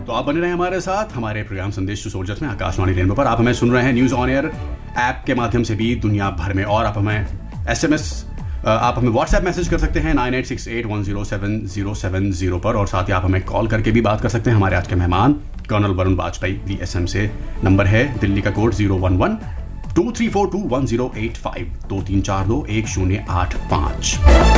तो आप बने रहे हमारे साथ हमारे प्रोग्राम संदेश टू सोल्जर्स में आकाशवाणी रेनबो पर। आप हमें सुन रहे हैं न्यूज़ ऑन एयर ऐप के माध्यम से भी दुनिया भर में, और आप हमें आप हमें व्हाट्सएप मैसेज कर सकते हैं 9868107070 पर, और साथ ही आप हमें कॉल करके भी बात कर सकते हैं। हमारे आज के मेहमान कर्नल वरुण वाजपेयी VSM से। नंबर है दिल्ली का कोड 011-2342-1085 2342-1085।